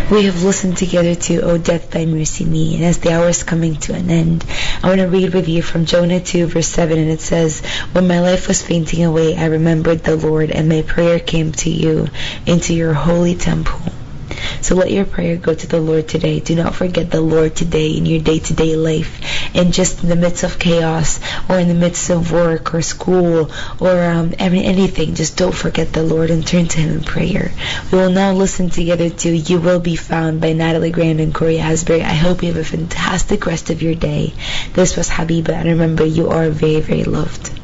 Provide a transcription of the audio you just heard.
We have listened together to O Death Thy Mercy Me, and as the hour is coming to an end, I want to read with you from Jonah 2 verse 7, and it says, "When my life was fainting away, I remembered the Lord, and my prayer came to you into your holy temple." So let your prayer go to the Lord today. Do not forget the Lord today in your day-to-day life. And just in the midst of chaos, or in the midst of work or school, or anything, just don't forget the Lord and turn to Him in prayer. We will now listen together to You Will Be Found by Natalie Graham and Corey Asbury. I hope you have a fantastic rest of your day. This was Habiba, and remember, you are very, very loved.